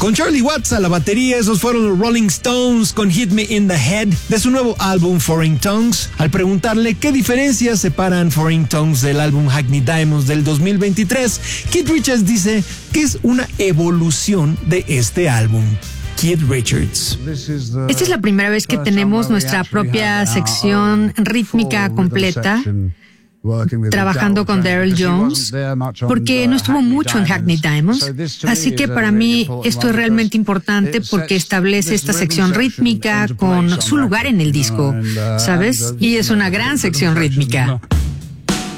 Con Charlie Watts a la batería, esos fueron los Rolling Stones con Hit Me in the Head de su nuevo álbum Foreign Tongues. Al preguntarle qué diferencias separan Foreign Tongues del álbum Hackney Diamonds del 2023, Keith Richards dice que es una evolución de este álbum. Keith Richards. Esta es la primera vez que tenemos nuestra propia sección rítmica completa, trabajando con Darryl Jones, porque no estuvo mucho en Hackney Diamonds. Así que para mí esto es realmente importante porque establece esta sección rítmica con su lugar en el disco, ¿sabes? Y es una gran sección rítmica.